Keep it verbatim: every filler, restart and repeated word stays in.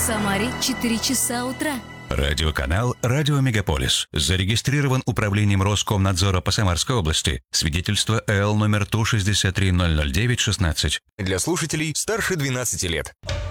Самаре четыре часа утра. Радиоканал «Радио Мегаполис». Зарегистрирован управлением Роскомнадзора по Самарской области. Свидетельство Л номер Ту шестьдесят три ноль ноль девять шестнадцать. Для слушателей старше двенадцати лет.